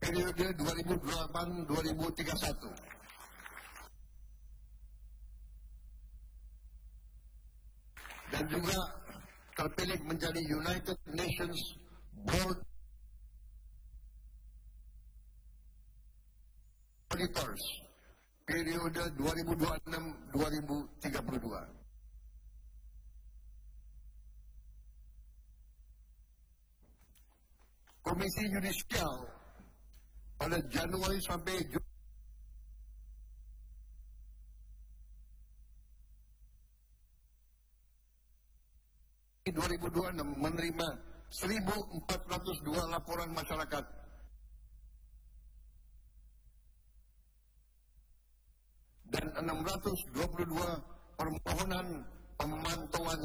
periode 2008-2031. Dan juga terpilih menjadi United Nations Board Auditors periode 2026-2032. Komisi Yudisial pada Januari sampai Juni 2026 menerima 1.402 laporan masyarakat dan 622 permohonan pemantauan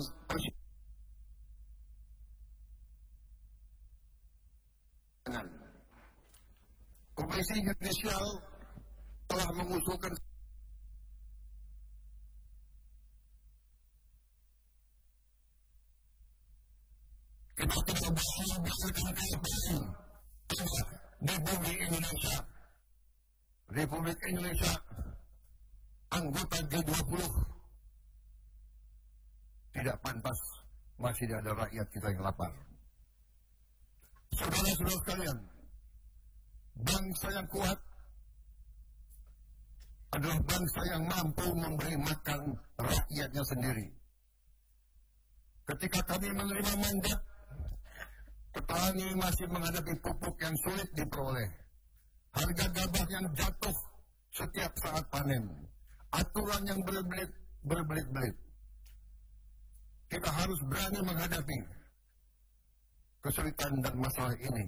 persidangan. Komisi Yudisial telah mengusulkan kita tidak bisa biarkan di Republik Indonesia. Republik Indonesia anggota G20 tidak pantas masih ada rakyat kita yang lapar. Saudara-saudara sekalian, bangsa yang kuat adalah bangsa yang mampu memberi makan rakyatnya sendiri. Ketika kami menerima mandat, petani masih menghadapi pupuk yang sulit diperoleh, harga gabah yang jatuh setiap saat panen, aturan yang berbelit-belit. Kita harus berani menghadapi kesulitan dan masalah ini.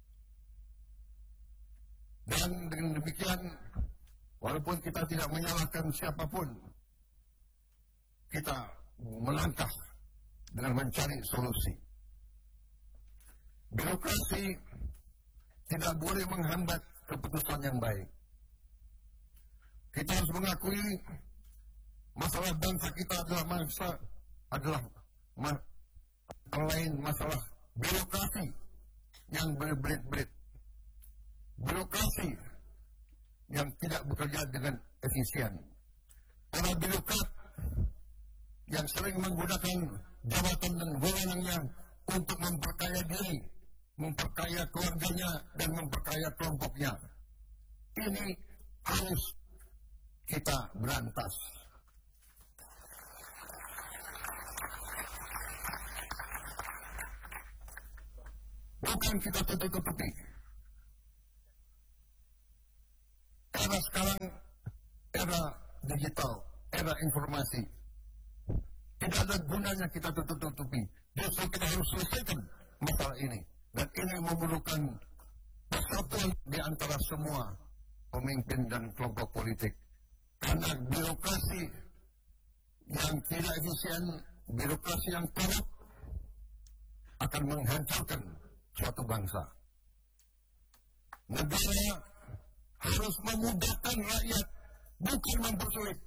Dan dengan demikian, walaupun kita tidak menyalahkan siapapun, kita melangkah dengan mencari solusi. Birokrasi tidak boleh menghambat keputusan yang baik. Kita harus mengakui masalah bangsa kita adalah lain masalah birokrasi yang berbelit-belit. Birokrasi yang tidak bekerja dengan efisien. Para birokrat yang sering menggunakan jabatan dan wewenangnya untuk memperkaya diri, memperkaya keluarganya, dan memperkaya kelompoknya. Ini harus kita berantas. Bukan kita tutup-tutupi. Era sekarang, era digital, era informasi. Tidak ada gunanya kita tutup-tutupi. Justru kita harus selesaikan masalah ini. Dan ini memerlukan persatuan di antara semua pemimpin dan kelompok politik. Karena birokrasi yang tidak efisien, birokrasi yang korup akan menghancurkan suatu bangsa. Negara harus memudahkan rakyat, bukan mempersulit.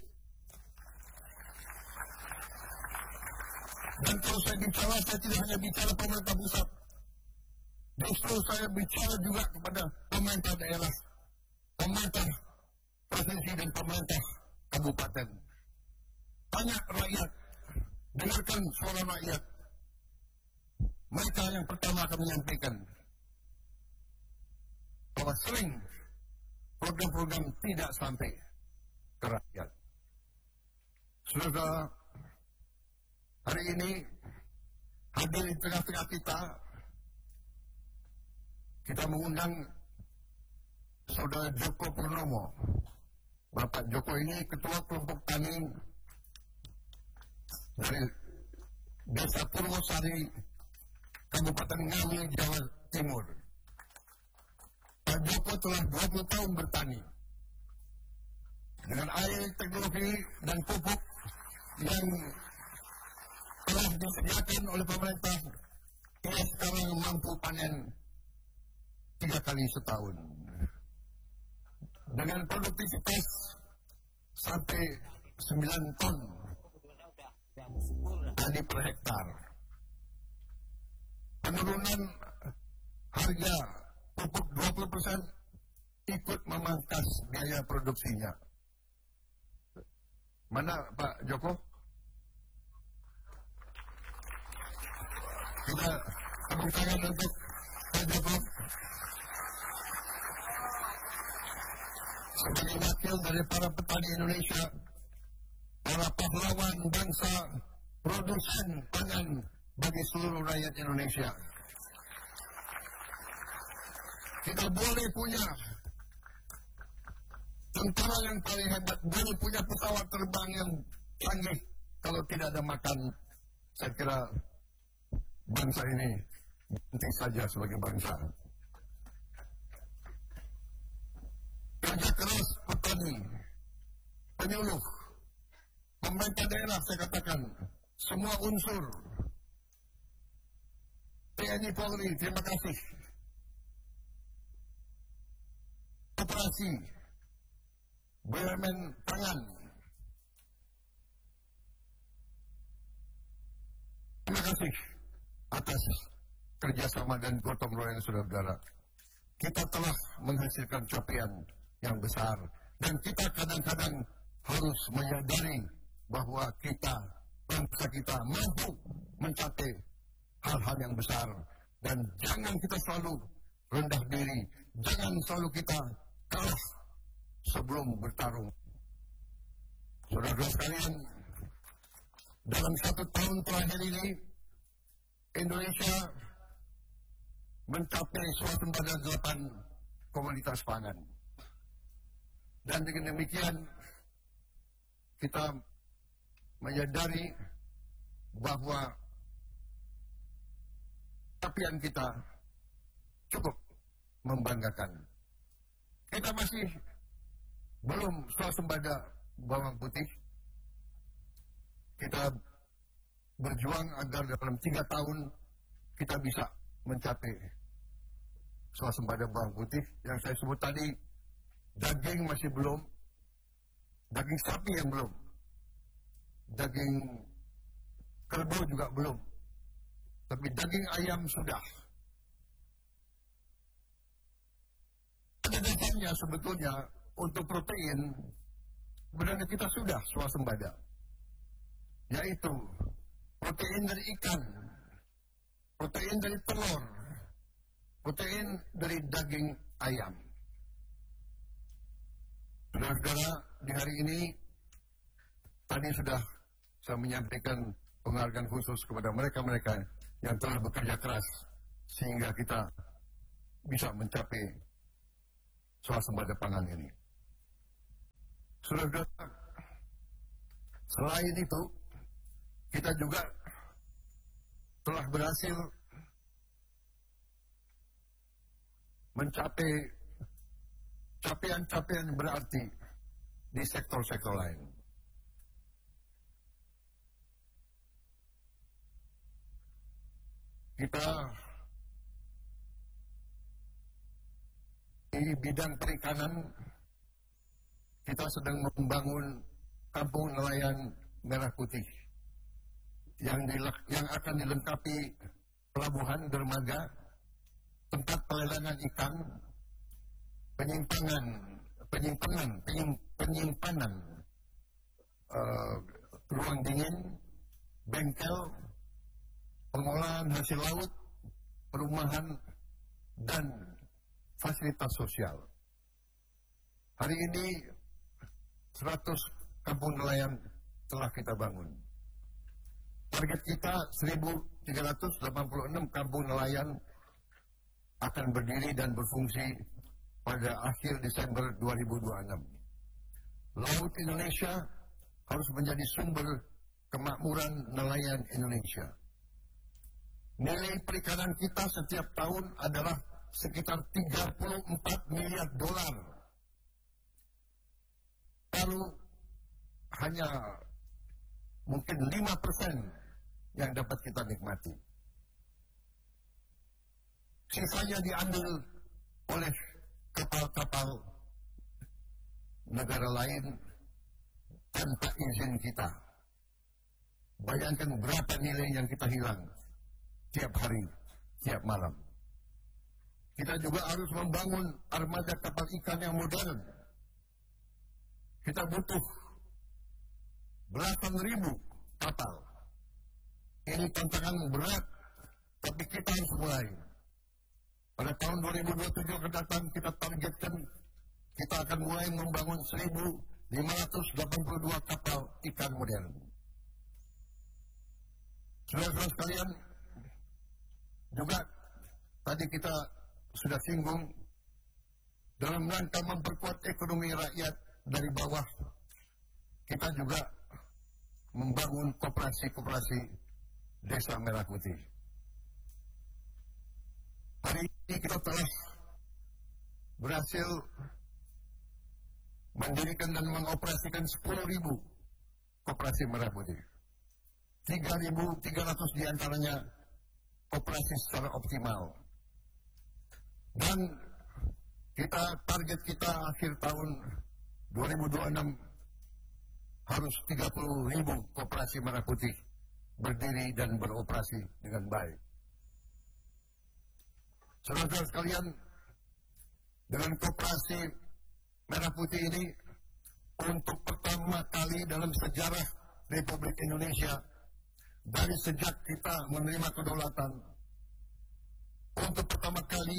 Dan kalau saya bicara, saya tidak hanya bicara pemerintah pusat. Justru saya bicara juga kepada pemerintah daerah, pemerintah provinsi dan pemerintah kabupaten. Tanya rakyat, dengarkan suara rakyat. Mereka yang pertama akan menyampaikan bahwa sering program-program tidak sampai ke rakyat. Saudara, hari ini hadir di tengah-tengah kita mengundang Saudara Joko Purnomo. Bapak Joko ini ketua kelompok tani dari Desa Purwosari, Kabupaten Ngawi, Jawa Timur. Pak Joko telah 20 tahun bertani. Dengan air, teknologi, dan pupuk yang telah disediakan oleh pemerintah, ia sekarang mampu panen 3 kali setahun. Dengan produktivitas sampai 9 ton padi per hektar. Penurunan harga pupuk 20%, ikut memangkas biaya produksinya. Mana Pak Joko? Kita tepuk tangan untuk Pak Joko. Sebagai wakil dari para petani Indonesia, para pahlawan bangsa, produsen pangan bagi seluruh rakyat Indonesia. Kita boleh punya tentara yang paling hebat, boleh punya pesawat terbang yang canggih, kalau tidak ada makan, saya kira bangsa ini penting saja sebagai bangsa. Kerja keras petani, penyuluh, pemerintah daerah, saya katakan, semua unsur, TNI Polri, terima kasih. Operasi, BUMN pangan, terima kasih atas kerjasama dan gotong royong saudara-saudara. Kita telah menghasilkan capaian yang besar, dan kita kadang-kadang harus menyadari bahwa kita, bangsa kita mampu mencapai hal-hal yang besar, dan jangan kita selalu rendah diri, jangan selalu kita kalah sebelum bertarung. Saudara-saudara sekalian, dalam 1 tahun terakhir ini, Indonesia mencapai swasembada 8 komoditas pangan. Dan dengan demikian, kita menyadari bahwa capaian kita cukup membanggakan. Kita masih belum swasembada bawang putih. Kita berjuang agar dalam 3 tahun kita bisa mencapai swasembada bawang putih. Yang saya sebut tadi, daging masih belum, daging sapi yang belum, daging kerbau juga belum, tapi daging ayam sudah. Ada dasarnya sebetulnya untuk protein, sebenarnya kita sudah swasembada, yaitu protein dari ikan, protein dari telur, protein dari daging ayam. Saudara-saudara, di hari ini tadi sudah saya menyampaikan penghargaan khusus kepada mereka-mereka yang telah bekerja keras sehingga kita bisa mencapai swasembada pangan ini. Saudara-saudara, selain itu kita juga telah berhasil mencapai capaian-capaian berarti di sektor-sektor lain. Kita di bidang perikanan, kita sedang membangun kampung nelayan merah putih yang akan dilengkapi pelabuhan dermaga, tempat pelelangan ikan, penyimpanan ruang dingin, bengkel, pengolahan hasil laut, perumahan, dan fasilitas sosial. Hari ini 100 kampung nelayan telah kita bangun. Target kita 1.386 kampung nelayan akan berdiri dan berfungsi pada akhir Desember 2026. Laut Indonesia harus menjadi sumber kemakmuran nelayan Indonesia. Nilai perikanan kita setiap tahun adalah sekitar 34 miliar dolar. Lalu hanya mungkin 5% yang dapat kita nikmati. Sisanya diambil oleh kapal-kapal negara lain tanpa izin kita. Bayangkan berapa nilai yang kita hilang tiap hari, tiap malam. Kita juga harus membangun armada kapal ikan yang modern. Kita butuh belasan ribu kapal. Ini tantangan berat, tapi kita harus mulai. Pada tahun 2027 akan datang, kita targetkan kita akan mulai membangun 1.582 kapal ikan modern. Saudara-saudara sekalian, juga tadi kita sudah singgung, dalam rangka memperkuat ekonomi rakyat dari bawah, kita juga membangun koperasi-koperasi Desa Merah Putih. Hari ini kita telah berhasil mendirikan dan mengoperasikan 10.000 koperasi Merah Putih. 3.300 diantaranya operasi secara optimal. Dan target kita akhir tahun 2026 harus 30.000 koperasi Merah Putih berdiri dan beroperasi dengan baik. Saudara-saudara sekalian, dengan koperasi Merah Putih ini, untuk pertama kali dalam sejarah Republik Indonesia, dari sejak kita menerima kedaulatan, untuk pertama kali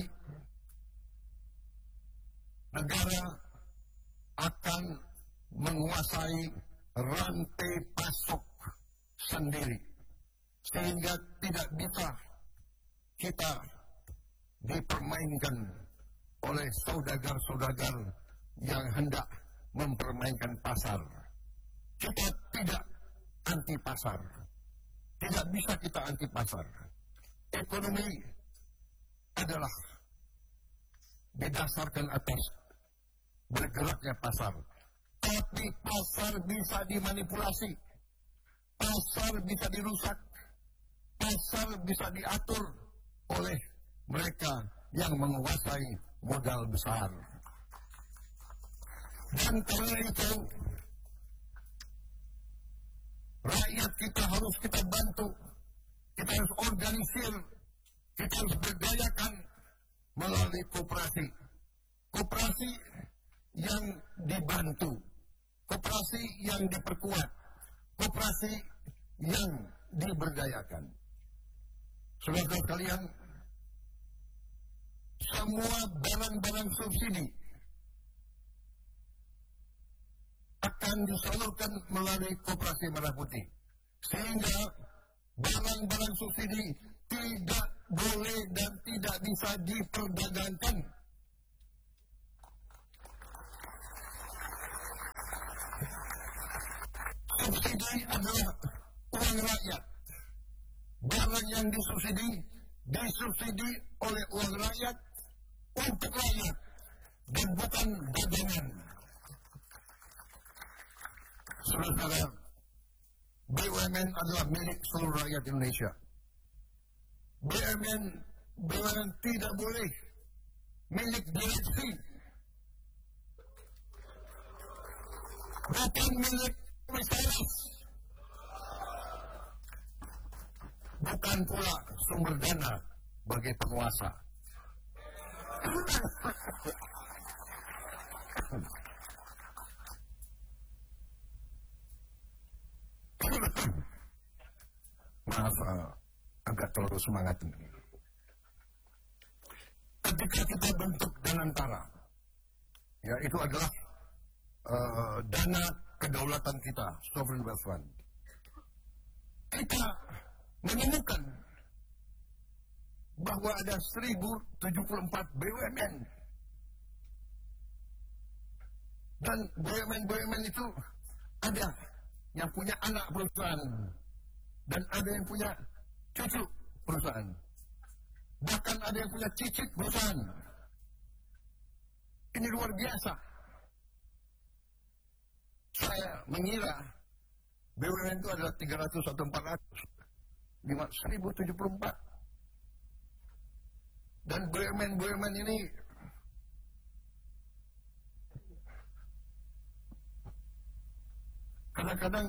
negara akan menguasai rantai pasok sendiri, sehingga tidak bisa kita dipermainkan oleh saudagar-saudagar yang hendak mempermainkan pasar. Kita tidak anti pasar, tidak bisa kita anti pasar. Ekonomi adalah didasarkan atas bergeraknya pasar. Tapi pasar bisa dimanipulasi, pasar bisa dirusak, pasar bisa diatur oleh mereka yang menguasai modal besar. Dan karena itu, rakyat kita harus kita bantu, kita harus organisir, kita harus berdayakan melalui koperasi. Koperasi yang dibantu, koperasi yang diperkuat, koperasi yang diberdayakan. Saudara sekalian, semua barang-barang subsidi akan disalurkan melalui koperasi Merah Putih, sehingga barang-barang subsidi tidak boleh dan tidak bisa diperdagangkan. Subsidi adalah uang rakyat. Barang yang disubsidi oleh uang rakyat untuk rakyat dan bukan dagangan. Saudara, BUMN adalah milik seluruh rakyat Indonesia. BUMN tidak boleh milik direksi, bukan milik komisaris, bukan pula sumber dana bagi penguasa. Maaf, agak terlalu semangat ini. Ketika kita bentuk Danantara, ya itu adalah dana kedaulatan kita, Sovereign Wealth Fund. Kita menemukan bahwa ada 1.074 BUMN. Dan BUMN itu ada yang punya anak perusahaan dan ada yang punya cucu perusahaan. Bahkan ada yang punya cicit perusahaan. Ini luar biasa. Saya mengira BUMN itu adalah 300 atau 400. 1.074. Dan BUMN ini kadang-kadang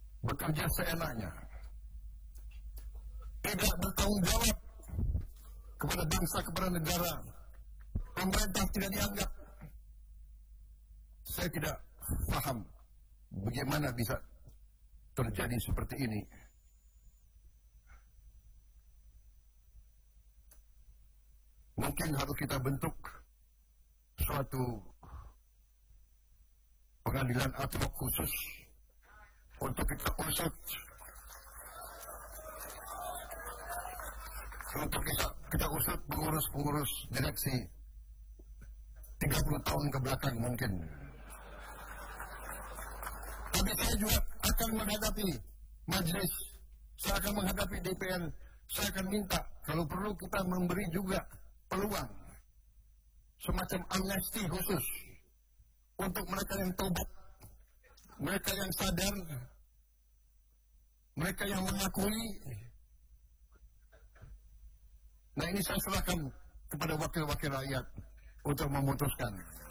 bekerja seenaknya, tidak bertanggung jawab kepada bangsa, kepada negara. Pemerintah tidak dianggap. Saya tidak paham bagaimana bisa terjadi seperti ini. Mungkin harus kita bentuk suatu pengadilan ad hoc khusus untuk kita usut, untuk kita usut pengurus-pengurus direksi 30 tahun ke belakang mungkin. Tapi saya juga akan menghadapi majelis, saya akan menghadapi DPR, saya akan minta kalau perlu kita memberi juga peluang semacam amnesti khusus untuk mereka yang tobat, mereka yang sadar, mereka yang mengakui. Nah, ini saya serahkan kepada wakil-wakil rakyat untuk memutuskan.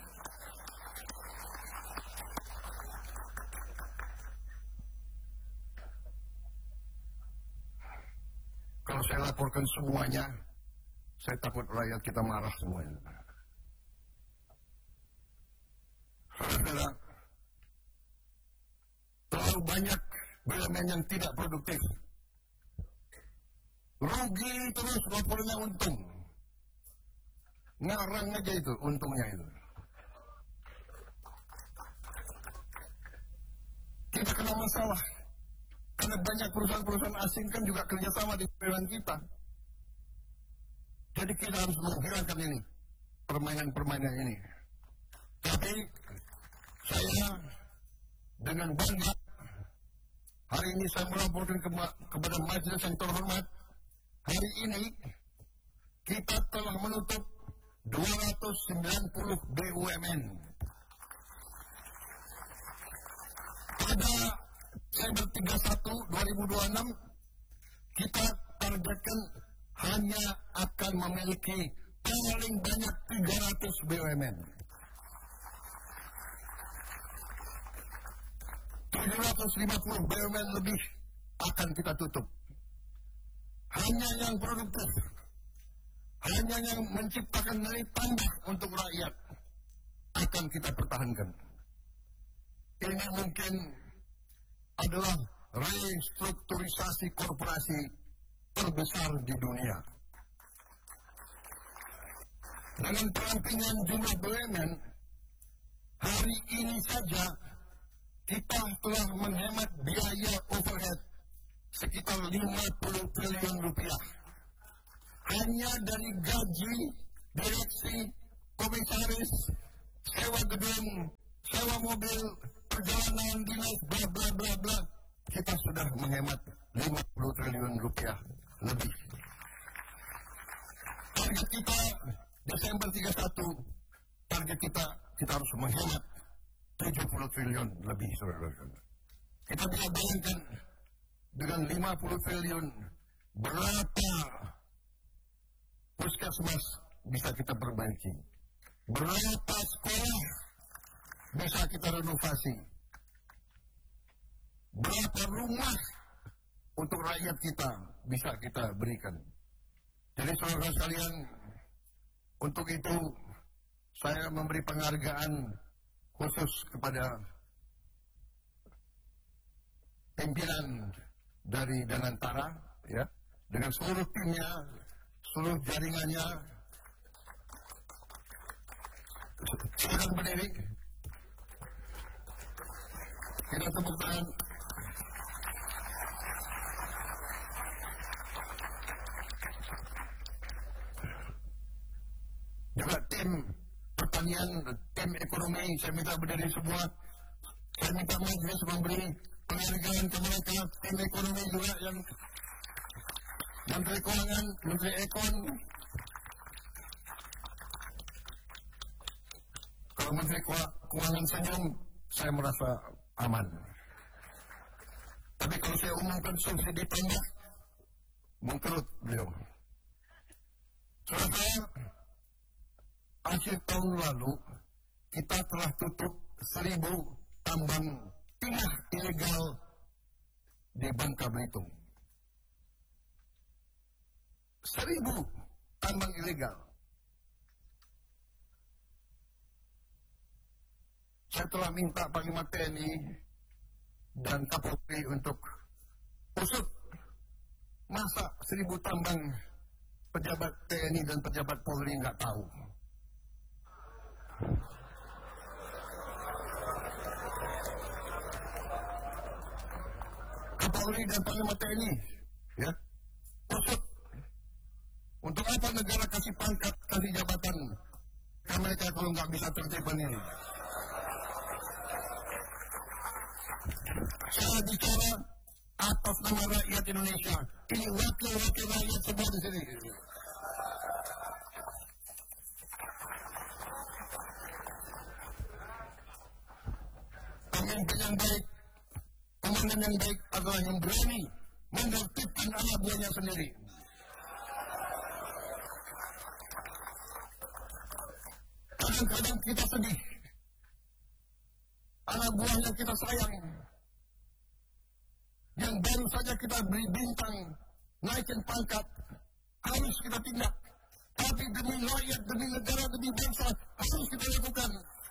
Kalau saya laporkan semuanya, saya takut rakyat kita marah semuanya. Saudara, terlalu banyak BUMN yang tidak produktif. Rugi terus, laporannya untung. Ngarang aja itu, untungnya itu. Kita kena masalah. Karena banyak perusahaan-perusahaan asing kan juga kerjasama di dengan kita. Jadi kita harus menghilangkan ini, permainan-permainan ini. Tapi saya dengan bangga hari ini saya melaporkan kepada majelis yang terhormat, hari ini kita telah menutup 290 BUMN. Pada Desember 31, 2026 kita targetkan hanya akan memiliki paling banyak 300 BUMN. 750 BUMN lebih akan kita tutup. Hanya yang produktif, hanya yang menciptakan nilai tambah untuk rakyat akan kita pertahankan. Ini mungkin adalah restrukturisasi korporasi terbesar di dunia. Dengan perampingan jumlah BUMN, hari ini saja kita telah menghemat biaya overhead sekitar 50 triliun rupiah. Hanya dari gaji, direksi, komisaris, sewa gedung, sewa mobil, perjalanan dinas, bla bla bla bla, kita sudah menghemat 50 triliun rupiah lebih. Target kita Desember 31, target kita harus menghemat 70 triliun lebih, saudara-saudara. Kita bisa bayangkan dengan 50 triliun berapa puskesmas bisa kita perbaiki, berapa sekolah bisa kita renovasi, berapa rumah untuk rakyat kita bisa kita berikan. Jadi saudara sekalian, untuk itu saya memberi penghargaan khusus kepada pimpinan dari Danantara, ya, dengan seluruh timnya, seluruh jaringannya. Silakan berdiri. Kita tepuk tangan. Juga tim pertanian, tim ekonomi, saya minta berdiri semua. Saya minta majelis memberi penghargaan ke mereka. Tim ekonomi juga yang Menteri Keuangan, Menteri Ekon. Kalau Menteri Keuangan senyum, saya merasa aman. Tapi kalau saya umumkan subsidi tambah, mengkerut beliau. Saudara, akhir tahun lalu kita telah tutup 1.000 tambang timah ilegal di Bangka Belitung. 1.000 tambang ilegal. Saya telah minta Panglima TNI dan Kapolri untuk usut masa 1000 tambang pejabat TNI dan pejabat Polri nggak tahu. Kapolri dan Panglima TNI, ya, usut. Untuk apa negara kasih pangkat, kasih jabatan ke mereka kalau nggak bisa tertib ini? Saya bicara atas nama rakyat Indonesia. Ini wakil-wakil rakyat semua di sini. Pemimpin yang baik, komandan yang baik adalah yang berani menertibkan anak buahnya sendiri. Kadang-kadang kita sedih. Anak buah yang kita sayang, yang baru saja kita beri bintang, naikin pangkat, harus kita tindak. Tapi demi rakyat, demi negara, demi bangsa, harus kita lakukan.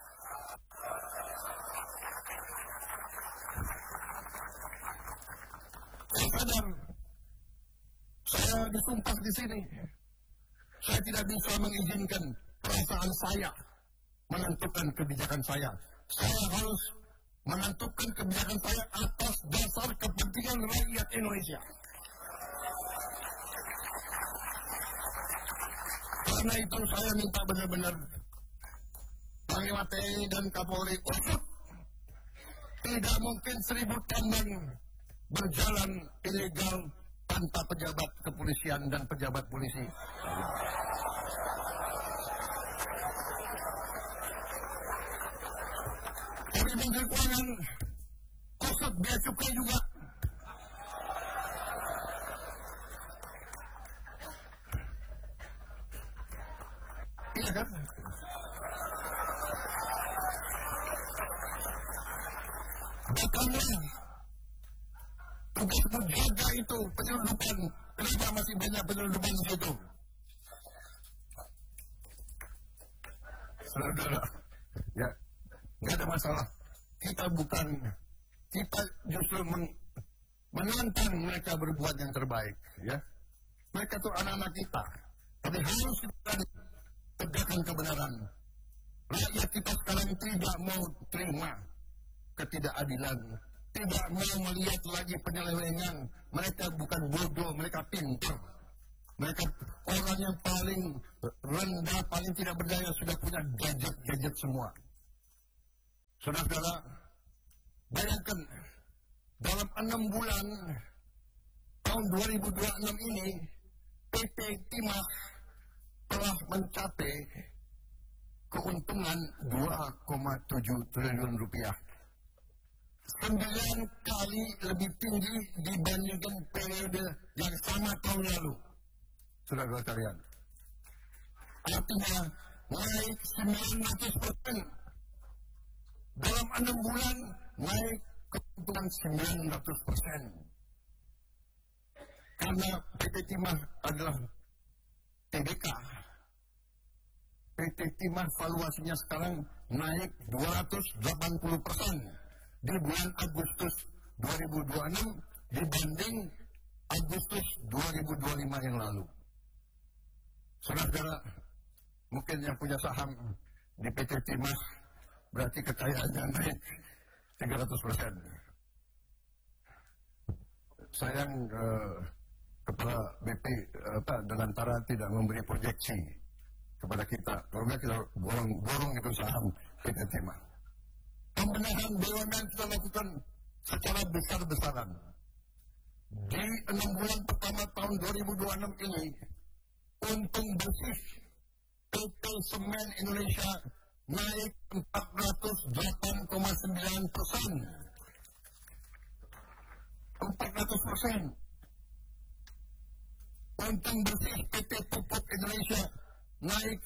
Saya sadar, saya disumpah di sini. Saya tidak bisa mengizinkan perasaan saya menentukan kebijakan saya. Saya harus menentukan kebijakan saya atas dasar kepentingan rakyat Indonesia. Karena itu saya minta benar-benar Panglima TNI dan Kapolri usut. Tidak mungkin 1000 tambang berjalan ilegal tanpa pejabat kepolisian dan pejabat polisi. Tapi Menteri Keuangan usut bea cukai juga. Iya kan? Bukanlah tugas menjaga itu penyelundupan. Kenapa masih banyak penyelundupan di situ? Saudara, ya, nggak ada masalah. Kita justru menantang mereka berbuat yang terbaik. Ya, mereka itu anak-anak kita. Tapi harus kita tegakkan kebenaran. Rakyat kita sekarang tidak mau terima ketidakadilan, tidak mau melihat lagi penyelewengan. Mereka bukan bodoh, mereka pintar. Mereka orang yang paling rendah, paling tidak berdaya, sudah punya gadget semua. Saudara-saudara, bayangkan dalam 6 bulan tahun 2026 ini PT Timah telah mencapai keuntungan 2,7 triliun rupiah. 9 kali lebih tinggi dibandingkan periode yang sama tahun lalu. Saudara sekalian, artinya naik 900%. Dalam 6 bulan naik keuntungan 900%. Karena PT Timah adalah TBK. PT Timah valuasinya sekarang naik 280% di bulan Agustus 2026 dibanding Agustus 2025 yang lalu. Saudara, mungkin yang punya saham di PT Timah berarti kekayaannya naik 300%. Sayang Kepala BP Dirgantara tidak memberi proyeksi kepada kita. Kalau nggak kita borong itu saham PT Timah. Pembenahan BUMN kita lakukan secara besar-besaran. Di 6 bulan pertama tahun 2026 ini, untung bersih PT Semen Indonesia naik 408,9%. 400%. Untung bersih PT Pupuk Indonesia naik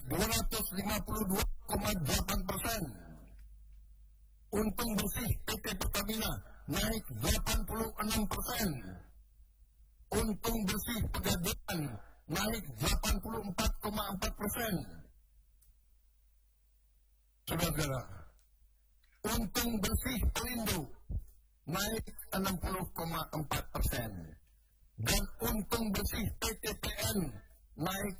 252,8%. Untung bersih PT Pertamina naik 86%. Untung bersih Pegadaian naik 84,4%. Saudara-saudara, untung bersih Pelindo naik 60,4%. Dan untung bersih PTPN naik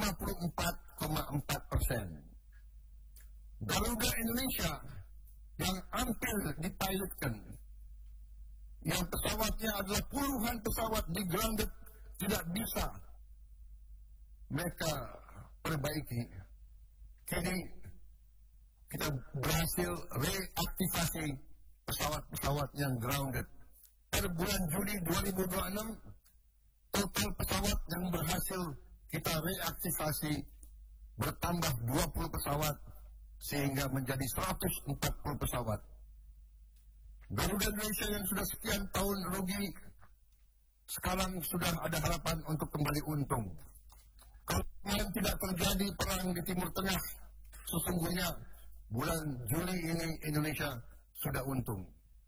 54,4%. Garuda Indonesia yang hampir dipilotkan, yang pesawatnya adalah puluhan pesawat di grounded, tidak bisa mereka perbaiki. Kini kita berhasil reaktivasi pesawat-pesawat yang grounded. Per bulan Juli 2026, total pesawat yang berhasil kita reaktivasi bertambah 20 pesawat sehingga menjadi 140 pesawat. Garuda Indonesia yang sudah sekian tahun rugi, sekarang sudah ada harapan untuk kembali untung. Kalau tidak terjadi perang di Timur Tengah, sesungguhnya bulan Juli ini Indonesia sudah untung.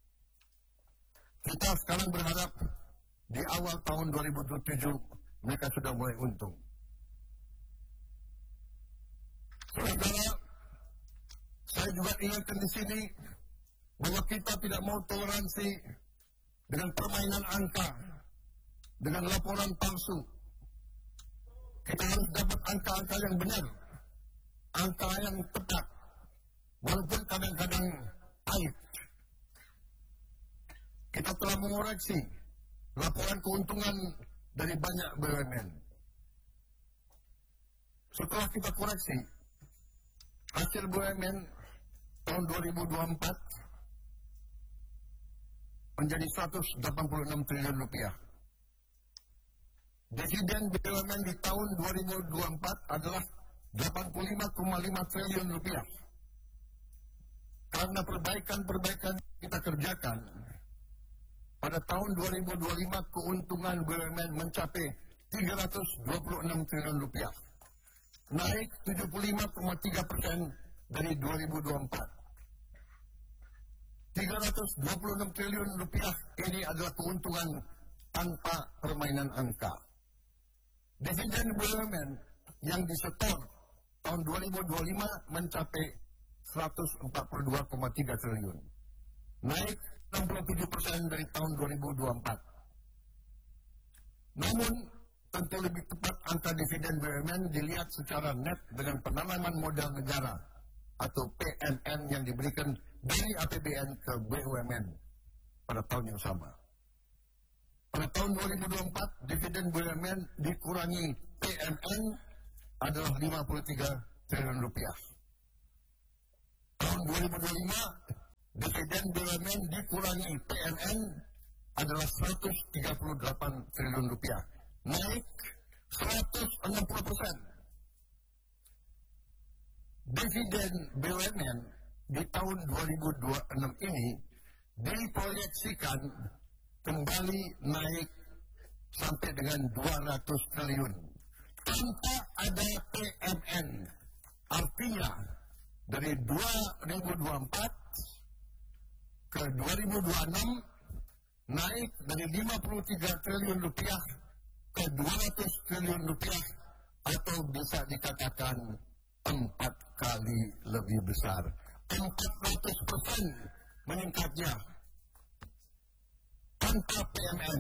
Kita sekarang berharap di awal tahun 2027 mereka sudah mulai untung. Saudara, saya juga ingatkan di sini bahwa kita tidak mau toleransi dengan permainan angka, dengan laporan palsu. Kita harus dapat angka-angka yang benar, angka yang tepat, walaupun kadang-kadang pahit. Kita telah mengoreksi laporan keuntungan dari banyak BUMN. Setelah kita koreksi, hasil BUMN tahun 2024 menjadi 186 triliun rupiah. Dividen BUMN di tahun 2024 adalah 85,5 triliun rupiah. Karena perbaikan-perbaikan kita kerjakan, pada tahun 2025 keuntungan BUMN mencapai 326 triliun rupiah. Naik 75,3% dari 2024. 326 triliun rupiah ini adalah keuntungan tanpa permainan angka. Dividen BUMN yang disetor tahun 2025 mencapai 142,3 triliun. Naik 67% dari tahun 2024. Namun, tentu lebih tepat angka dividen BUMN dilihat secara net dengan penanaman modal negara atau PNN yang diberikan dari APBN ke BUMN pada tahun yang sama. Pada tahun 2024, dividen BUMN dikurangi PNN adalah 53 triliun rupiah. Tahun 2025, dividen BUMN dikurangi PNN adalah 138 triliun rupiah. Naik 160%. Dividen BUMN di tahun 2026 ini diproyeksikan kembali naik sampai dengan 200 triliun tanpa ada PNN. Artinya dari 2024 ke 2026 naik dari 53 triliun rupiah ke 200 triliun rupiah, atau bisa dikatakan 4 kali lebih besar. 400% meningkatnya tanpa PNN.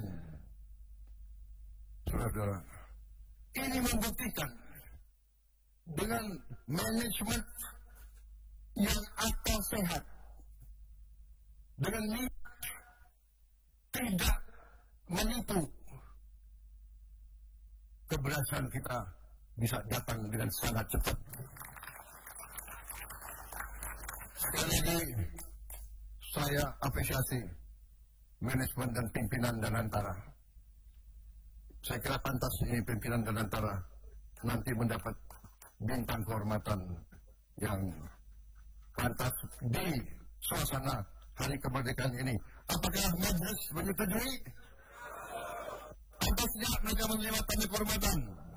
Saudara, ini membuktikan dengan manajemen yang akal sehat, dengan niat tidak menipu, keberhasilan kita bisa datang dengan sangat cepat. Sekali lagi saya apresiasi manajemen dan pimpinan Danantara. Saya kira pantas ini pimpinan Danantara nanti mendapat bintang kehormatan yang pantas di suasana Hari Kemerdekaan ini. Apakah majelis menyetujui? Pantas tidak mereka menerima tanda kehormatan?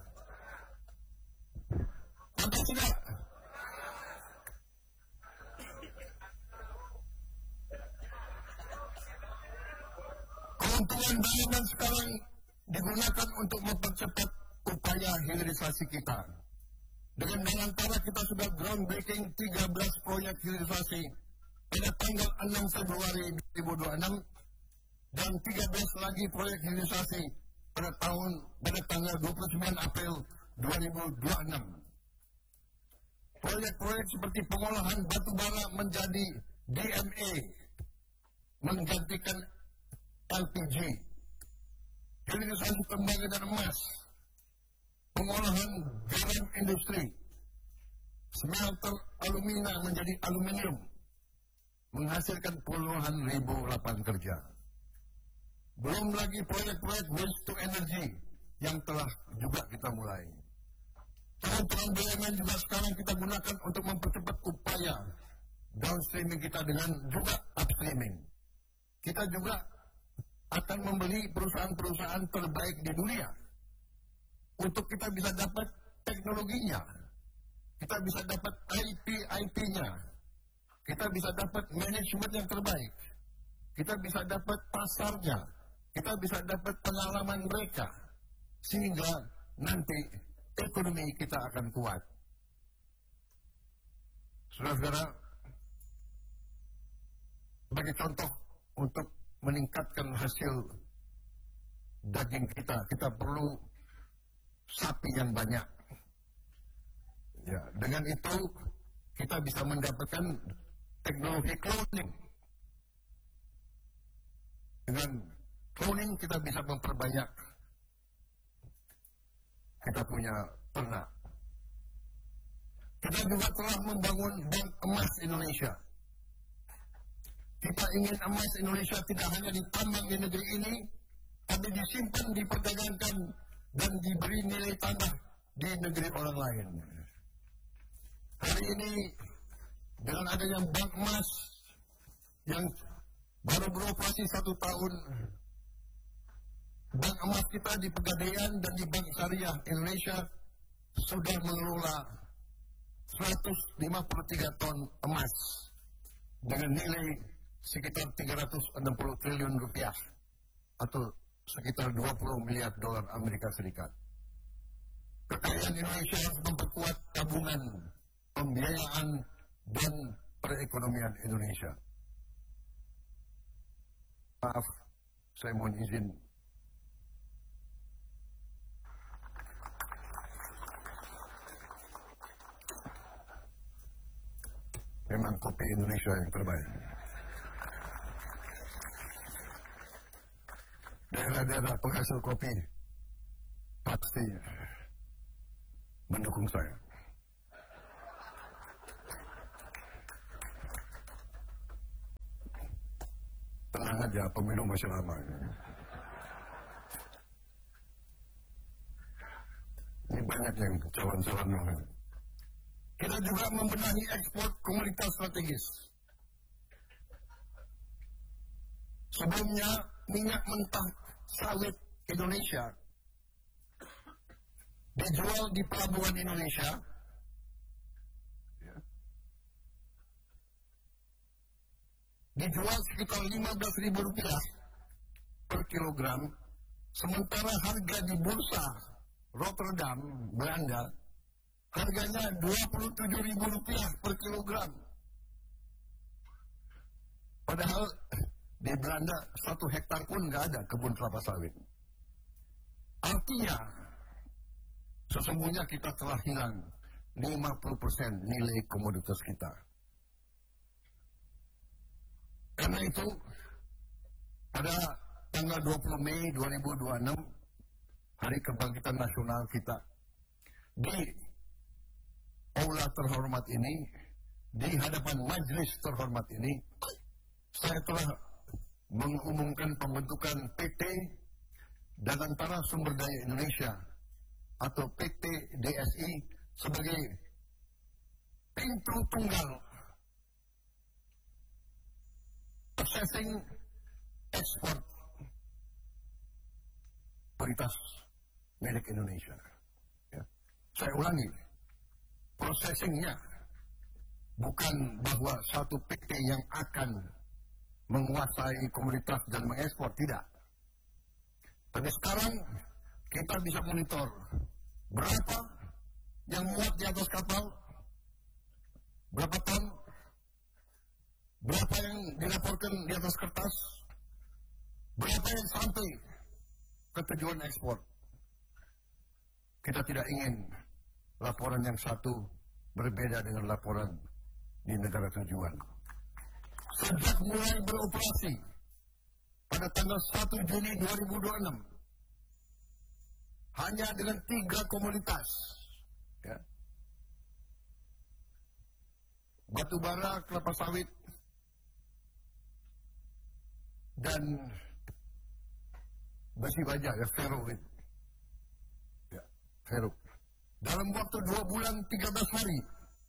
Pantas tidak? Keuntungan BUMN sekarang digunakan untuk mempercepat upaya upaya hilirisasi kita. Dengan antara kita sudah groundbreaking 13 proyek hilirisasi pada tanggal 6 Februari 2026 dan 13 lagi proyek hilirisasi pada tanggal 29 April 2026. Proyek-proyek seperti pengolahan batu bara menjadi DMA, menggantikan LPG, hilirisasi tembaga dan emas, pengolahan garam industri, smelter alumina menjadi aluminium, menghasilkan puluhan ribu lapangan kerja. Belum lagi proyek-proyek waste to energy yang telah juga kita mulai. Peran BUMN juga sekarang kita gunakan untuk mempercepat upaya downstreaming kita dengan juga upstreaming. Kita juga akan membeli perusahaan-perusahaan terbaik di dunia untuk kita bisa dapat teknologinya, kita bisa dapat IP-nya, kita bisa dapat manajemen yang terbaik, kita bisa dapat pasarnya, kita bisa dapat pengalaman mereka, sehingga nanti ekonomi kita akan kuat. Saudara-saudara, sebagai contoh untuk meningkatkan hasil daging kita, kita perlu sapi yang banyak. Ya, dengan itu kita bisa mendapatkan teknologi cloning. Dengan cloning kita bisa memperbanyak kita punya ternak. Kita juga telah membangun Bank Emas Indonesia. Kita ingin emas Indonesia tidak hanya ditambang di negeri ini, tapi disimpan, diperdagangkan, dan diberi nilai tambah di negeri orang lain. Hari ini, dengan adanya Bank Emas yang baru beroperasi 1 tahun, Bank Emas kita di Pegadaian dan di Bank Syariah Indonesia sudah mengelola 153 ton emas dengan nilai sekitar 360 triliun rupiah atau sekitar 20 miliar dolar Amerika Serikat. Kekayaan Indonesia harus memperkuat tabungan, pembiayaan, dan perekonomian Indonesia. Maaf, saya mohon izin. Memang kopi Indonesia yang terbaik. Daerah-daerah penghasil kopi pasti mendukung saya. Tenang aja, pemilu masih lama. Ini banyak yang calon-calon. Kita juga membenahi ekspor komoditas strategis. Sebelumnya, minyak mentah sawit Indonesia dijual di pelabuhan Indonesia dijual sekitar Rp15.000 per kilogram, sementara harga di bursa Rotterdam, Belanda, harganya Rp27.000 per kilogram. Padahal di Belanda 1 hektar pun nggak ada kebun kelapa sawit. Artinya, sesungguhnya kita telah hilang 50% nilai komoditas kita. Karena itu, pada tanggal 20 Mei 2026, Hari Kebangkitan Nasional kita, di aula terhormat ini, di hadapan majelis terhormat ini, saya telah mengumumkan pembentukan PT Danantara Sumber Daya Indonesia atau PT DSI sebagai pintu tunggal processing ekspor komoditas milik Indonesia. Ya. Saya ulangi, processingnya bukan bahwa satu PT yang akan menguasai komoditas dan mengekspor, tidak. Tapi sekarang kita bisa monitor Berapa yang muat di atas kapal? Berapa ton? Berapa yang dilaporkan di atas kertas? Berapa yang sampai ke tujuan ekspor? Kita tidak ingin laporan yang satu berbeda dengan laporan di negara tujuan. Sejak mulai beroperasi pada tanggal 1 Juni 2026, hanya dengan 3 komoditas, ya, batu bara, kelapa sawit, dan besi baja, ya, ferro. Ya, ferro. Dalam waktu 2 bulan 13 hari,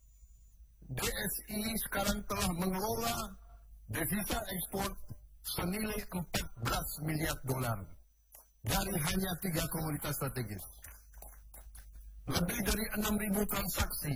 DSI sekarang telah mengelola devisa ekspor senilai 14 miliar dolar dari hanya 3 komoditas strategis. Lebih dari 6.000 transaksi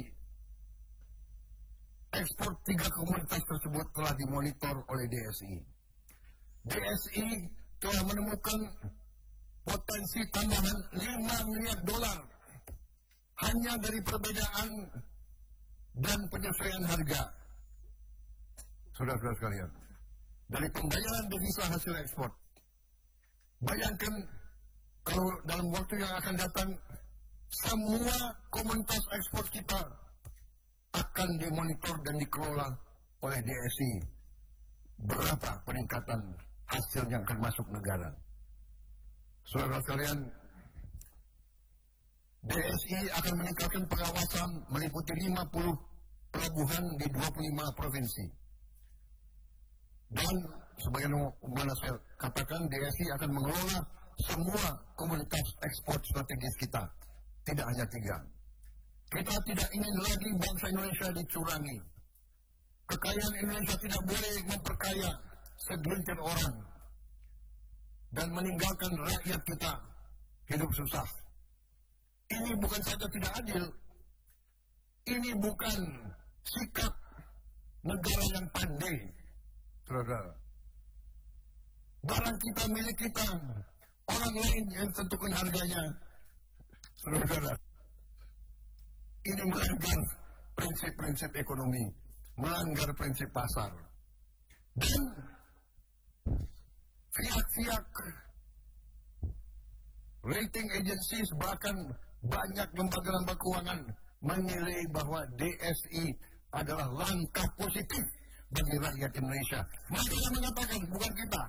ekspor 3 komoditas tersebut telah dimonitor oleh DSI. DSI telah menemukan potensi tambahan 5 miliar dolar hanya dari perbedaan dan penyesuaian harga. Saudara-saudara sekalian, dari pembayaran devisa hasil ekspor. Bayangkan kalau dalam waktu yang akan datang, semua komoditas ekspor kita akan dimonitor dan dikelola oleh DSI. Berapa peningkatan hasil yang akan masuk negara? Saudara sekalian, DSI akan meningkatkan pengawasan meliputi 50 pelabuhan di 25 provinsi. Dan sebagaimana saya katakan, DSI akan mengelola semua komoditas ekspor strategis kita, tidak hanya 3. Kita tidak ingin lagi bangsa Indonesia dicurangi. Kekayaan Indonesia tidak boleh memperkaya segelintir orang dan meninggalkan rakyat kita hidup susah. Ini bukan saja tidak adil, ini bukan sikap negara yang pandai, saudara. Barang kita milik kita, orang lain yang tentukan harganya, saudara. Ini melanggar prinsip-prinsip ekonomi, melanggar prinsip pasar. Dan pihak-pihak rating agencies, bahkan banyak lembaga-lembaga keuangan menilai bahwa DSI adalah langkah positif bagi rakyat Indonesia. Mereka yang mengatakan, bukan kita.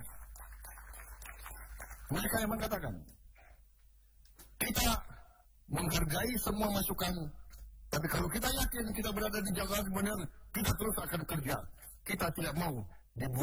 Mereka yang mengatakan. Kita menghargai semua masukan, tapi kalau kita yakin kita berada di jalan benar, kita terus akan kerja. Kita tidak mau dibuat